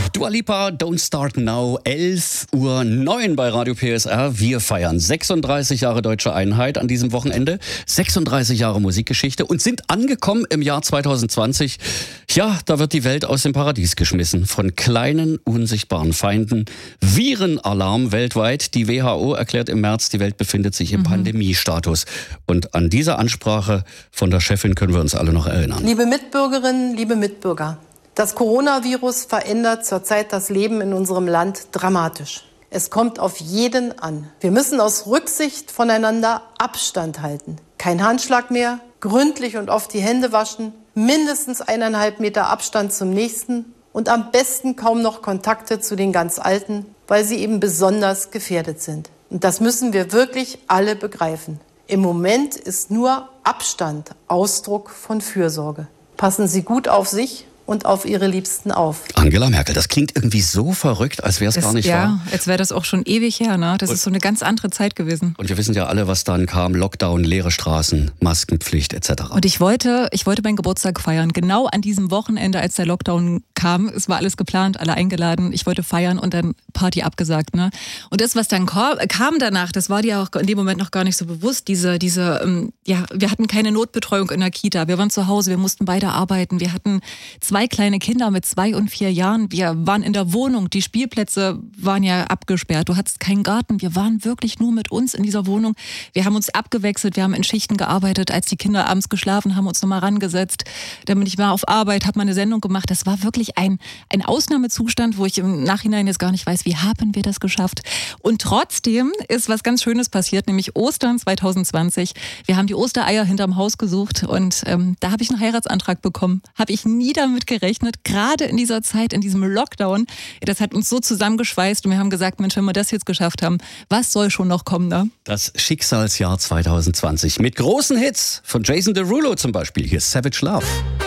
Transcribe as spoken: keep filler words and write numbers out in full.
Dua Lipa, Don't Start Now, elf Uhr neun bei Radio P S R. Wir feiern sechsunddreißig Jahre Deutsche Einheit an diesem Wochenende, sechsunddreißig Jahre Musikgeschichte und sind angekommen im Jahr zwanzig zwanzig. Ja, da wird die Welt aus dem Paradies geschmissen von kleinen, unsichtbaren Feinden. Virenalarm weltweit. Die W H O erklärt im März, die Welt befindet sich im mhm. Pandemiestatus. Und an diese Ansprache von der Chefin können wir uns alle noch erinnern. Liebe Mitbürgerinnen, liebe Mitbürger. Das Coronavirus verändert zurzeit das Leben in unserem Land dramatisch. Es kommt auf jeden an. Wir müssen aus Rücksicht voneinander Abstand halten. Kein Handschlag mehr, gründlich und oft die Hände waschen, mindestens eineinhalb Meter Abstand zum Nächsten und am besten kaum noch Kontakte zu den ganz Alten, weil sie eben besonders gefährdet sind. Und das müssen wir wirklich alle begreifen. Im Moment ist nur Abstand Ausdruck von Fürsorge. Passen Sie gut auf sich und auf ihre Liebsten auf. Angela Merkel, das klingt irgendwie so verrückt, als wäre es gar nicht ja, wahr. Ja, als wäre das auch schon ewig her, ne? Das und, ist so eine ganz andere Zeit gewesen. Und wir wissen ja alle, was dann kam. Lockdown, leere Straßen, Maskenpflicht et cetera. Und ich wollte, ich wollte meinen Geburtstag feiern. Genau an diesem Wochenende, als der Lockdown kam. Es war alles geplant, alle eingeladen. Ich wollte feiern und dann Party abgesagt. Ne? Und das, was dann kam danach, das war dir auch in dem Moment noch gar nicht so bewusst. Diese, diese, ähm, ja, wir hatten keine Notbetreuung in der Kita. Wir waren zu Hause, wir mussten beide arbeiten. Wir hatten zwei kleine Kinder mit zwei und vier Jahren. Wir waren in der Wohnung. Die Spielplätze waren ja abgesperrt. Du hattest keinen Garten. Wir waren wirklich nur mit uns in dieser Wohnung. Wir haben uns abgewechselt. Wir haben in Schichten gearbeitet. Als die Kinder abends geschlafen haben, uns nochmal rangesetzt. Dann bin ich mal auf Arbeit, habe mal eine Sendung gemacht. Das war wirklich ein, ein Ausnahmezustand, wo ich im Nachhinein jetzt gar nicht weiß, wie haben wir das geschafft. Und trotzdem ist was ganz Schönes passiert, nämlich Ostern zwanzig zwanzig. Wir haben die Ostereier hinterm Haus gesucht und ähm, da habe ich einen Heiratsantrag bekommen. Habe ich nie damit gerechnet. Gerade in dieser Zeit, in diesem Lockdown, das hat uns so zusammengeschweißt und wir haben gesagt, Mensch, wenn wir das jetzt geschafft haben, was soll schon noch kommen, ne? Das Schicksalsjahr zwanzig zwanzig mit großen Hits von Jason Derulo zum Beispiel. Hier ist Savage Love.